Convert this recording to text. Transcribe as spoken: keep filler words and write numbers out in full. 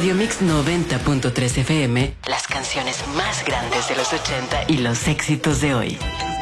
Radio Mix noventa punto tres F M, las canciones más grandes de los ochenta y los éxitos de hoy.